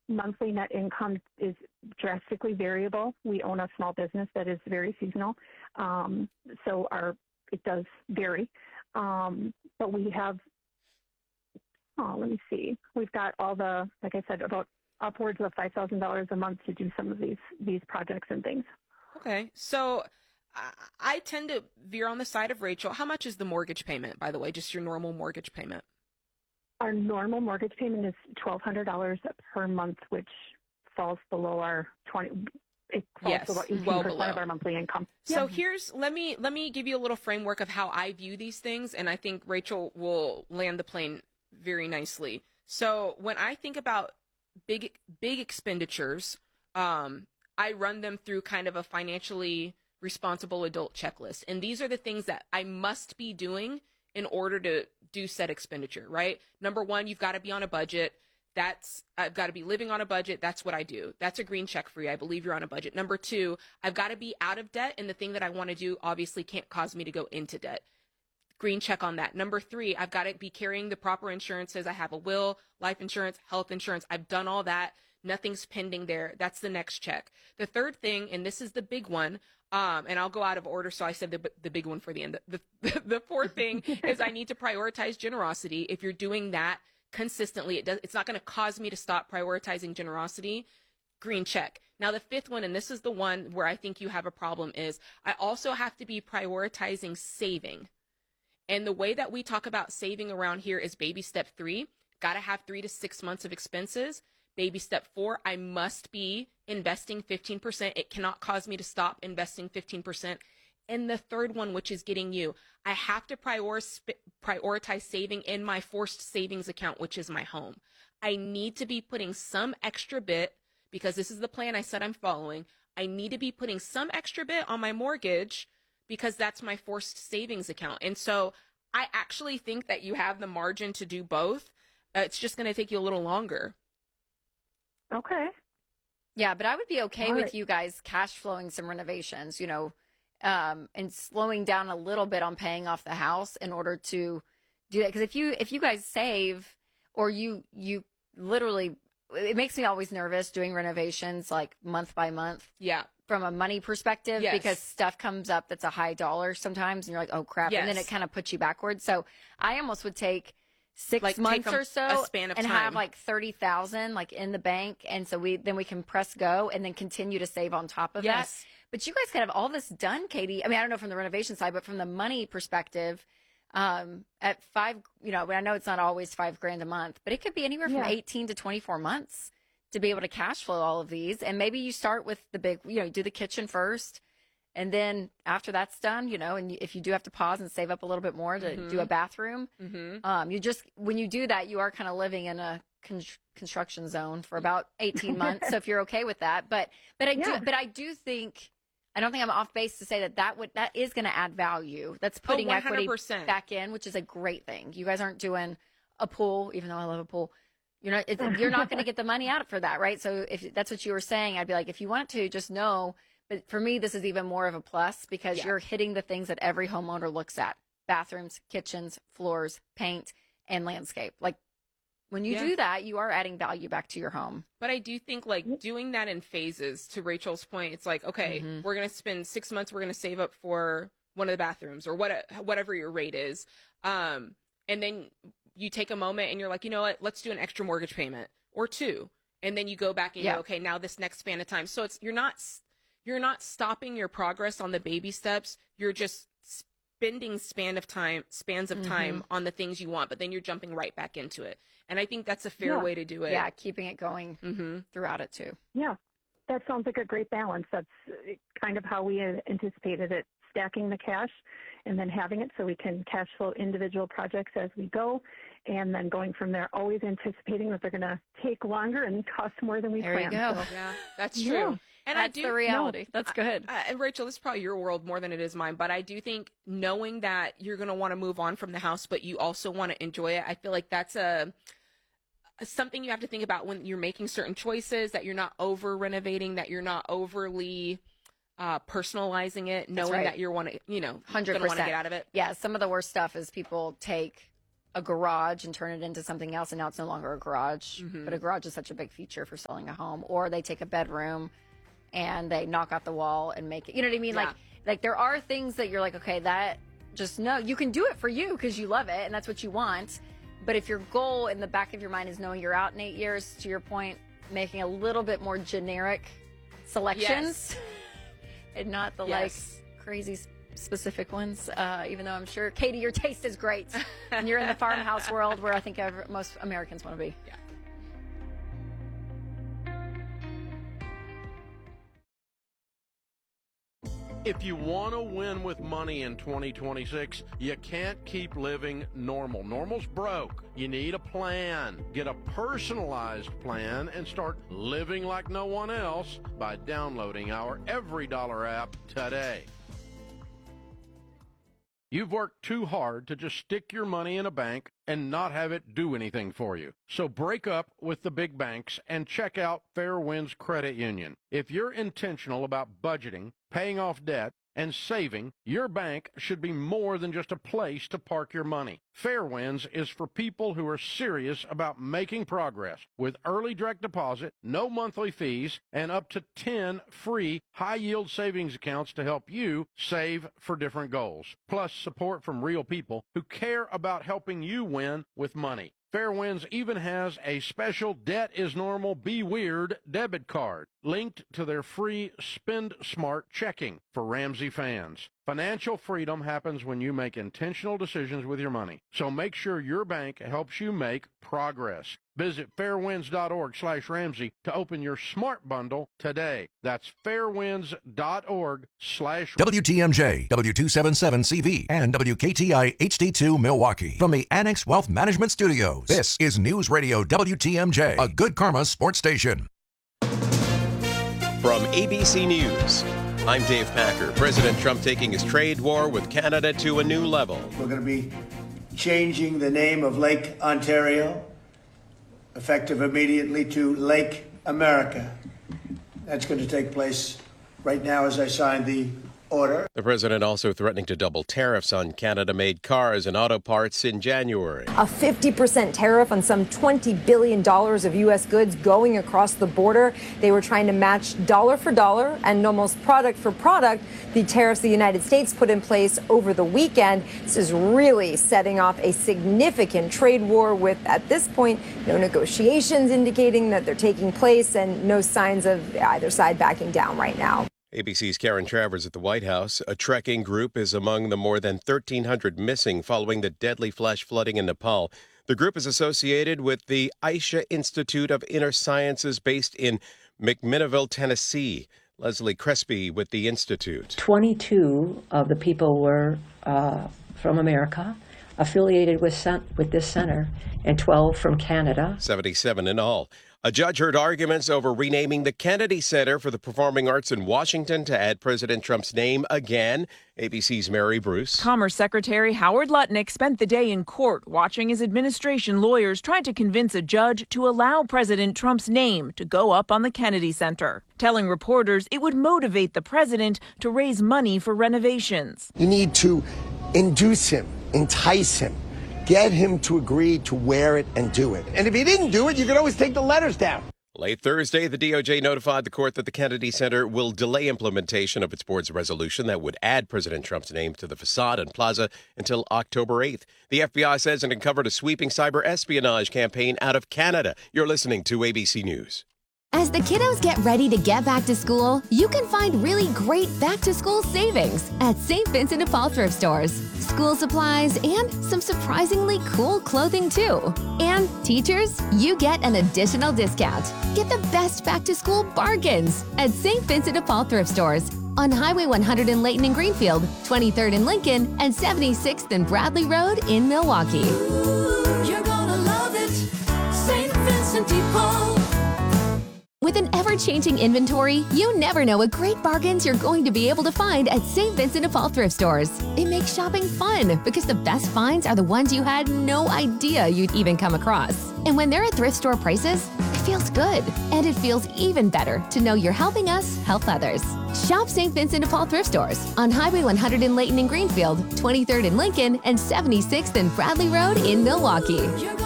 monthly net income is drastically variable. We own a small business that is very seasonal, so it does vary. But we have, let me see, we've got all the, like I said, about upwards of $5,000 a month to do some of these projects and things. Okay, so I tend to veer on the side of Rachel. How much is the mortgage payment, by the way, just your normal mortgage payment? Our normal mortgage payment is $1,200 per month, which falls below our 20. It falls below 18% of our monthly income. So let me give you a little framework of how I view these things, and I think Rachel will land the plane very nicely. So when I think about big expenditures, I run them through kind of a financially responsible adult checklist, and these are the things that I must be doing in order to do said expenditure, right? Number one, you've got to be on a budget. I've got to be living on a budget. That's what I do. That's a green check for you. I believe you're on a budget. Number two, I've got to be out of debt, and the thing that I want to do obviously can't cause me to go into debt. Green check on that. Number three, I've got to be carrying the proper insurances. I have a will, life insurance, health insurance. I've done all that. Nothing's pending there. That's the next check. The third thing, and this is the big one, and I'll go out of order, so I said the big one for the end. The fourth thing is I need to prioritize generosity. If you're doing that consistently, it's not going to cause me to stop prioritizing generosity. Green check. Now, the fifth one, and this is the one where I think you have a problem, is I also have to be prioritizing saving. And the way that we talk about saving around here is baby step 3, got to have 3 to 6 months of expenses. Baby step 4, I must be investing 15%. It cannot cause me to stop investing 15%. And the third one, which is getting you, I have to prioritize saving in my forced savings account, which is my home. I need to be putting some extra bit, because this is the plan I said I'm following. I need to be putting some extra bit on my mortgage because that's my forced savings account. And so I actually think that you have the margin to do both. It's just going to take you a little longer. Okay. Yeah, but I would be okay with you guys cash flowing some renovations, and slowing down a little bit on paying off the house in order to do that. Because if you guys save, or you literally, it makes me always nervous doing renovations like month by month. Yeah. From a money perspective, because stuff comes up that's a high dollar sometimes, and you're like, oh crap, and then it kind of puts you backwards. So I almost would take 6 months or so span of and time. have like 30,000 like in the bank, and so we can press go and then continue to save on top of that. But you guys could have all this done, Katie. I mean, I don't know from the renovation side, but from the money perspective, at 5, I know it's not always $5,000 a month, but it could be anywhere from 18 to 24 months to be able to cash flow all of these. And maybe you start with the big, do the kitchen first. And then after that's done, and if you do have to pause and save up a little bit more to do a bathroom, when you do that, you are kind of living in a construction zone for about 18 months. So if you're okay with that, but I do think, I don't think I'm off base to say that is going to add value. That's putting equity back in, which is a great thing. You guys aren't doing a pool, even though I love a pool. You're not going to get the money out for that, right? So if that's what you were saying, I'd be like, if you want to, just know. But for me, this is even more of a plus because you're hitting the things that every homeowner looks at: bathrooms, kitchens, floors, paint, and landscape. Like when you do that, you are adding value back to your home. But I do think doing that in phases, to Rachel's point, it's like, okay, we're going to spend 6 months, we're going to save up for one of the bathrooms or whatever your rate is. And then you take a moment and you're like, you know what, let's do an extra mortgage payment or 2. And then you go back and you're okay, now this next span of time. So you're not stopping your progress on the baby steps. You're just spending spans of time on the things you want, but then you're jumping right back into it. And I think that's a fair way to do it. Yeah, keeping it going throughout it too. Yeah, that sounds like a great balance. That's kind of how we anticipated it, stacking the cash and then having it so we can cash flow individual projects as we go, and then going from there, always anticipating that they're going to take longer and cost more than we planned. There you go. So, yeah, that's true. Yeah. And that's the reality. That's good. And Rachel, this is probably your world more than it is mine, but I do think knowing that you're going to want to move on from the house, but you also want to enjoy it, I feel like that's something you have to think about when you're making certain choices, that you're not over renovating, that you're not overly personalizing it, knowing that you're 100% going to want to get out of it. Yeah, some of the worst stuff is people take a garage and turn it into something else, and now it's no longer a garage. But a garage is such a big feature for selling a home. Or they take a bedroom and they knock out the wall and make it, you know what I mean? Yeah. Like there are things that you're like, okay, that just no, you can do it for you because you love it and that's what you want. But if your goal in the back of your mind is knowing you're out in 8 years, to your point, making a little bit more generic selections and not the like crazy specific ones, even though I'm sure, Katie, your taste is great and you're in the farmhouse world where I think most Americans want to be. Yeah. If you want to win with money in 2026, you can't keep living normal. Normal's broke. You need a plan. Get a personalized plan and start living like no one else by downloading our EveryDollar app today. You've worked too hard to just stick your money in a bank and not have it do anything for you. So break up with the big banks and check out Fairwinds Credit Union. If you're intentional about budgeting, paying off debt, and saving, your bank should be more than just a place to park your money. Fairwinds is for people who are serious about making progress with early direct deposit, no monthly fees, and up to 10 free high-yield savings accounts to help you save for different goals. Plus support from real people who care about helping you win with money. Fairwinds even has a special Debt is Normal, Be Weird debit card linked to their free Spend Smart checking for Ramsey fans. Financial freedom happens when you make intentional decisions with your money. So make sure your bank helps you make progress. Visit fairwinds.org/Ramsey to open your smart bundle today. That's fairwinds.org/. WTMJ, W277CV, and WKTI HD2 Milwaukee. From the Annex Wealth Management Studios, this is News Radio WTMJ, a Good Karma sports station. From ABC News, I'm Dave Packer. President Trump taking his trade war with Canada to a new level. We're going to be changing the name of Lake Ontario, effective immediately, to Lake America. That's going to take place right now as I sign the order. The president also threatening to double tariffs on Canada-made cars and auto parts in January. A 50% tariff on some $20 billion of U.S. goods going across the border. They were trying to match dollar for dollar and almost product for product the tariffs the United States put in place over the weekend. This is really setting off a significant trade war with, at this point, no negotiations indicating that they're taking place and no signs of either side backing down right now. ABC's Karen Travers at the White House. A trekking group is among the more than 1,300 missing following the deadly flash flooding in Nepal. The group is associated with the Aisha Institute of Inner Sciences based in McMinnville, Tennessee. Leslie Crespi with the Institute. 22 of the people were from America, affiliated with this center, and 12 from Canada. 77 in all. A judge heard arguments over renaming the Kennedy Center for the Performing Arts in Washington to add President Trump's name again. ABC's Mary Bruce. Commerce Secretary Howard Lutnick spent the day in court watching his administration lawyers try to convince a judge to allow President Trump's name to go up on the Kennedy Center, telling reporters it would motivate the president to raise money for renovations. You need to induce him, entice him. Get him to agree to wear it and do it. And if he didn't do it, you could always take the letters down. Late Thursday, the DOJ notified the court that the Kennedy Center will delay implementation of its board's resolution that would add President Trump's name to the facade and plaza until October 8th. The FBI says it uncovered a sweeping cyber espionage campaign out of Canada. You're listening to ABC News. As the kiddos get ready to get back to school, you can find really great back-to-school savings at St. Vincent de Paul thrift stores. School supplies and some surprisingly cool clothing, too. And teachers, you get an additional discount. Get the best back-to-school bargains at St. Vincent de Paul thrift stores on Highway 100 in Layton and Greenfield, 23rd in Lincoln, and 76th and Bradley Road in Milwaukee. Ooh, you're gonna love it, St. Vincent de Paul. With an ever-changing inventory, you never know what great bargains you're going to be able to find at St. Vincent de Paul thrift stores. It makes shopping fun because the best finds are the ones you had no idea you'd even come across. And when they're at thrift store prices, it feels good. And it feels even better to know you're helping us help others. Shop St. Vincent de Paul thrift stores on Highway 100 in Layton and Greenfield, 23rd in Lincoln, and 76th and Bradley Road in Milwaukee.